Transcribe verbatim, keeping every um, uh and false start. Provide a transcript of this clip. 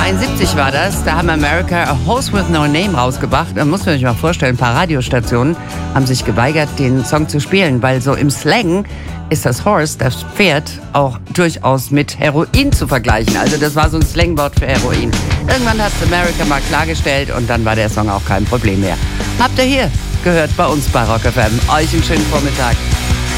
neunzehnhundertdreiundsiebzig war das, da haben America A Horse With No Name rausgebracht. Da muss man sich mal vorstellen, ein paar Radiostationen haben sich geweigert, den Song zu spielen, weil so im Slang ist das Horse, das Pferd, auch durchaus mit Heroin zu vergleichen. Also das war so ein Slangwort für Heroin. Irgendwann hat America mal klargestellt und dann war der Song auch kein Problem mehr. Habt ihr hier gehört bei uns bei Rock F M. Euch einen schönen Vormittag.